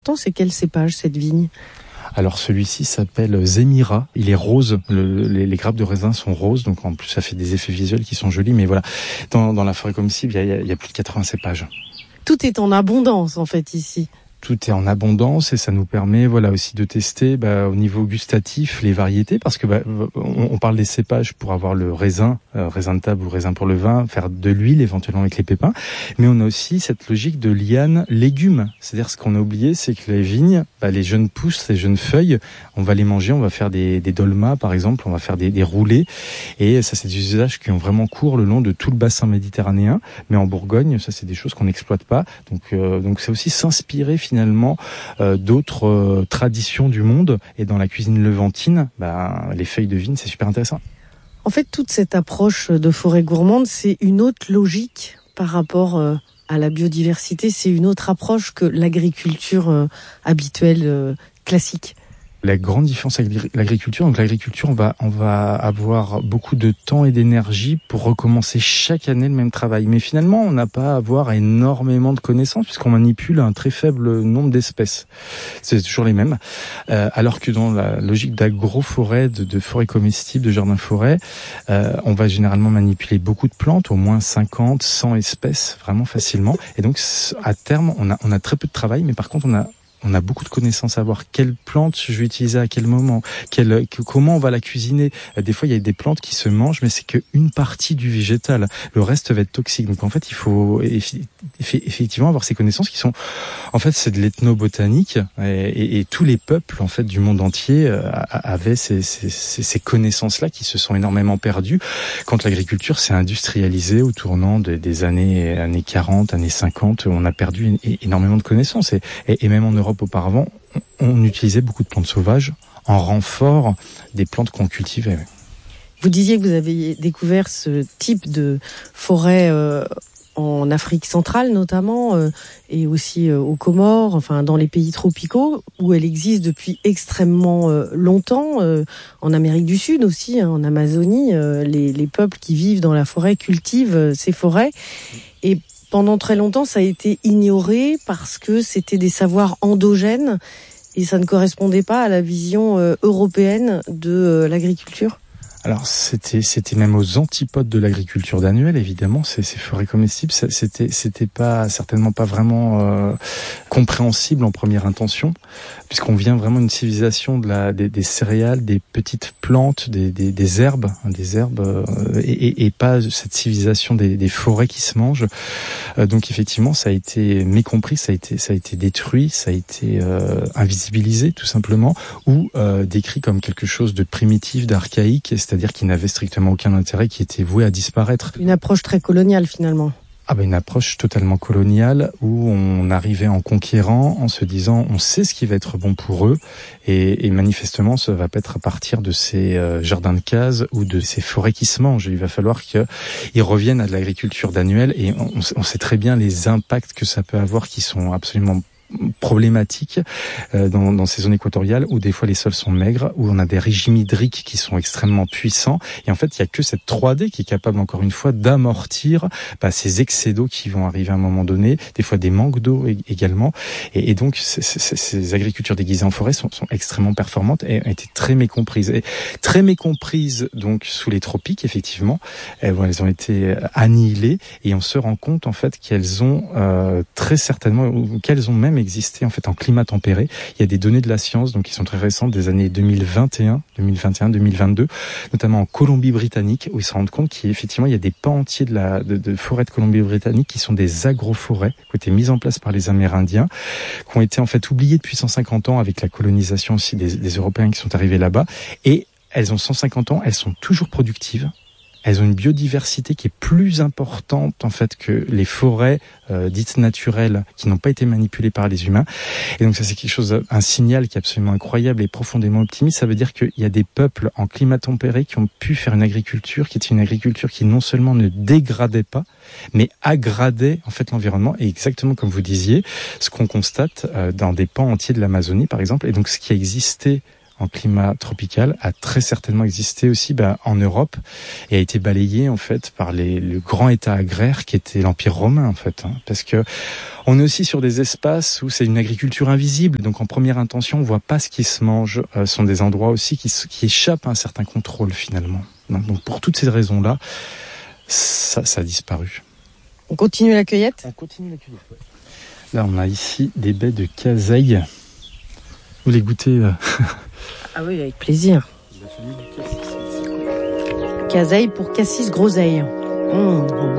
C'est quel cépage, cette vigne ? Alors celui-ci s'appelle Zemira. Il est rose. Les grappes de raisin sont roses, donc en plus ça fait des effets visuels qui sont jolis. Mais voilà, dans la forêt comestible, il y a plus de 80 cépages. Tout est en abondance en fait ici. Tout est en abondance et ça nous permet aussi de tester au niveau gustatif les variétés, parce que on parle des cépages pour avoir le raisin de table ou raisin pour le vin, faire de l'huile éventuellement avec les pépins, mais on a aussi cette logique de liane légumes. C'est-à-dire, ce qu'on a oublié, c'est que les vignes, les jeunes pousses, les jeunes feuilles, on va les manger, on va faire des dolmas par exemple, on va faire des roulés, et ça c'est des usages qui ont vraiment cours le long de tout le bassin méditerranéen, mais en Bourgogne ça c'est des choses qu'on n'exploite pas, donc c'est aussi s'inspirer finalement d'autres traditions du monde. Et dans la cuisine levantine, les feuilles de vigne, c'est super intéressant. En fait, toute cette approche de forêt gourmande, c'est une autre logique par rapport à la biodiversité. C'est une autre approche que l'agriculture habituelle, classique. La grande différence avec l'agriculture, donc l'agriculture, on va avoir beaucoup de temps et d'énergie pour recommencer chaque année le même travail. Mais finalement, on n'a pas à avoir énormément de connaissances puisqu'on manipule un très faible nombre d'espèces. C'est toujours les mêmes. Alors que dans la logique d'agroforêt, de forêt comestible, de jardin-forêt, on va généralement manipuler beaucoup de plantes, au moins 50, 100 espèces, vraiment facilement. Et donc, à terme, on a très peu de travail, mais par contre, on a beaucoup de connaissances, à savoir quelle plante je vais utiliser à quel moment, comment on va la cuisiner. Des fois, il y a des plantes qui se mangent, mais c'est qu'une partie du végétal. Le reste va être toxique. Donc, en fait, il faut effectivement avoir ces connaissances qui sont, en fait, c'est de l'ethnobotanique, et tous les peuples, en fait, du monde entier avaient ces connaissances-là qui se sont énormément perdues quand l'agriculture s'est industrialisée au tournant des années 40, années 50. On a perdu énormément de connaissances, et même en Europe auparavant, on utilisait beaucoup de plantes sauvages en renfort des plantes qu'on cultivait. Vous disiez que vous avez découvert ce type de forêt en Afrique centrale notamment, et aussi aux Comores, enfin dans les pays tropicaux, où elle existe depuis extrêmement longtemps, en Amérique du Sud aussi, en Amazonie, les peuples qui vivent dans la forêt cultivent ces forêts. Et pendant très longtemps, ça a été ignoré parce que c'était des savoirs endogènes et ça ne correspondait pas à la vision européenne de l'agriculture. Alors c'était même aux antipodes de l'agriculture d'annuel, évidemment. Ces forêts comestibles, c'était certainement pas vraiment compréhensible en première intention, puisqu'on vient vraiment d'une civilisation des céréales, des petites plantes, des herbes, et pas cette civilisation des forêts qui se mangent. Donc effectivement, ça a été mécompris, ça a été détruit, ça a été invisibilisé tout simplement, ou décrit comme quelque chose de primitif, d'archaïque, c'est-à-dire qui n'avait strictement aucun intérêt, qui était voué à disparaître. Une approche très coloniale finalement. Une approche totalement coloniale, où on arrivait en conquérant, en se disant on sait ce qui va être bon pour eux, et manifestement ça va pas être à partir de ces jardins de cases ou de ces forêts qui se mangent. Il va falloir qu'ils reviennent à de l'agriculture d'annuel, et on sait très bien les impacts que ça peut avoir, qui sont absolument problématiques dans ces zones équatoriales où des fois les sols sont maigres, où on a des régimes hydriques qui sont extrêmement puissants, et en fait il y a que cette 3D qui est capable encore une fois d'amortir ces excès d'eau qui vont arriver à un moment donné, des fois des manques d'eau également, et donc ces agricultures déguisées en forêt sont extrêmement performantes et ont été très mécomprises, donc sous les tropiques effectivement. Elles ont été annihilées, et on se rend compte en fait qu'elles ont très certainement, ou qu'elles ont même existé en fait en climat tempéré. Il y a des données de la science donc qui sont très récentes, des années 2021, 2022, notamment en Colombie-Britannique, où ils se rendent compte qu'effectivement il y a des pans entiers de forêts de Colombie-Britannique qui sont des agroforêts, qui ont été mises en place par les Amérindiens, qui ont été en fait oubliées depuis 150 ans avec la colonisation aussi des Européens qui sont arrivés là-bas, et elles ont 150 ans, elles sont toujours productives. Elles ont une biodiversité qui est plus importante en fait que les forêts dites naturelles qui n'ont pas été manipulées par les humains. Et donc ça c'est quelque chose, un signal qui est absolument incroyable et profondément optimiste. Ça veut dire qu'il y a des peuples en climat tempéré qui ont pu faire une agriculture qui était une agriculture qui non seulement ne dégradait pas, mais aggradait en fait l'environnement. Et exactement comme vous disiez, ce qu'on constate dans des pans entiers de l'Amazonie par exemple, et donc ce qui a existé en climat tropical a très certainement existé aussi en Europe et a été balayé en fait par le grand état agraire qui était l'Empire romain en fait, parce que on est aussi sur des espaces où c'est une agriculture invisible, donc en première intention on voit pas ce qui se mange. Ce sont des endroits aussi qui échappent à un certain contrôle finalement. Donc pour toutes ces raisons-là, ça a disparu. On continue la cueillette ? On continue la cueillette. Ouais. Là on a ici des baies de caseille. Vous les goûtez Ah oui, avec plaisir. Caseille pour cassis groseille.